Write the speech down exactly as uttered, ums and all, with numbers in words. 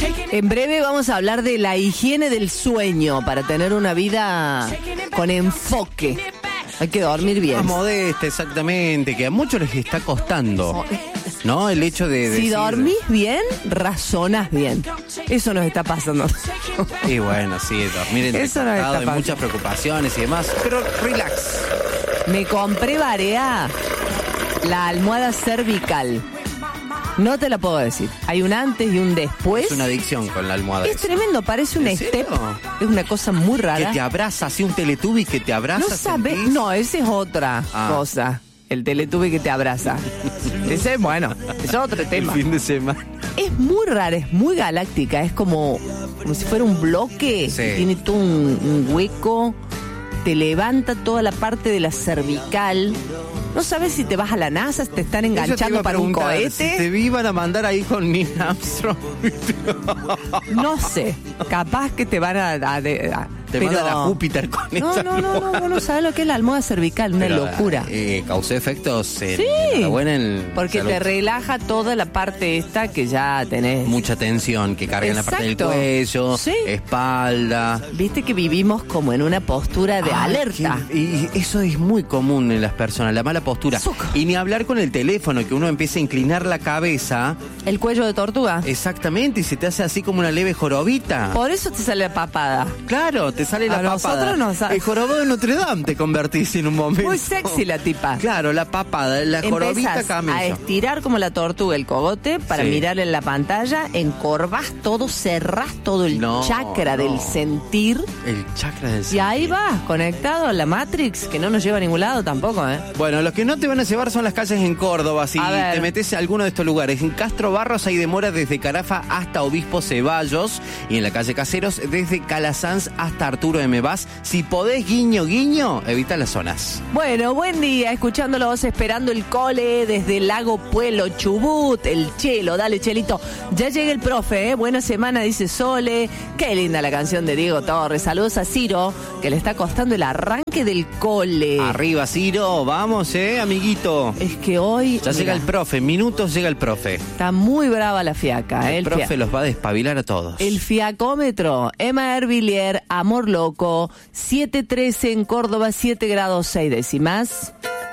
En breve vamos a hablar de la higiene del sueño para tener una vida con enfoque. Hay que dormir bien. Más modesta, exactamente, que a muchos les está costando, ¿no? El hecho de Si decir... dormís bien, razonás bien. Eso nos está pasando. Y bueno, sí, dormir Eso no está entrecostado, hay pasando. muchas preocupaciones y demás, pero relax. Me compré, Barea, la almohada cervical. No te la puedo decir. Hay un antes y un después. Es una adicción con la almohada. Es esa. tremendo, parece un ¿En step. serio? Es una cosa muy Que rara. te abraza, así un Teletubby que te abraza. No sabes, ¿sentís? no, esa es otra Ah. cosa. El Teletubby que te abraza. Ese, bueno, es otro El tema. fin de semana. Es muy rara, es muy galáctica. Es como, como si fuera un bloque. Sí. Que tiene todo un, un hueco. Te levanta toda la parte de la cervical. No sabes si te vas a la NASA, te están Eso te iba enganchando a para un preguntar, cohete. Si te iban a mandar ahí con Neil Armstrong. No sé, capaz que te van a... a- a- Te pero... mandan a Júpiter con No, esa no, no, no, almohada. vos no sabes lo que es la almohada cervical, una Pero, locura. Eh, causó efectos en, Sí, enhorabuena en porque salud. te relaja toda la parte esta que ya tenés. Mucha tensión que carga en la parte del Exacto. cuello, Sí. espalda. Viste que vivimos como en una postura de Ay, alerta. qué- y eso es muy común en las personas, la mala postura. Zuc. Y ni hablar con el teléfono, que uno empieza a inclinar la cabeza. El cuello de tortuga. Exactamente, y se te hace así como una leve jorobita. Por eso te sale la papada. Claro, te sale la A papada. nosotros nos sa- El jorobado de Notre Dame te convertís en un momento. Muy sexy la tipa. Claro, la papada, la jorobita Empezás a camello. estirar como la tortuga el cogote para Sí. mirar en la pantalla, encorvás todo, cerrás todo el No, chakra no. del sentir El chakra del y ahí vas, conectado a la Matrix, que no nos lleva a ningún lado tampoco, ¿eh? Bueno, los que no te van a llevar son las calles en Córdoba. Si A ver. te metes a alguno de estos lugares, en Castro Barros hay demora desde Carafa hasta Obispo Ceballos, y en la calle Caseros desde Calasanz hasta Arturo M. Vaz. Si podés, guiño, guiño, evita las zonas. Bueno, buen día, escuchándolos, esperando el cole desde Lago Puelo, Chubut, el Chelo, dale Chelito. Ya llega el profe, ¿eh? Buena semana, dice Sole. Qué linda la canción de Diego Torres. Saludos a Ciro, que le está costando el arranque del cole. Arriba, Ciro, vamos, eh, amiguito. Es que hoy Ya llega mira, el profe, en minutos llega el profe. está muy brava la fiaca. ¿eh? El El, profe fia- los va a despabilar a todos. el fiacómetro, Emma Hervillier, Amor Loco, siete trece en Córdoba, siete grados seis décimas.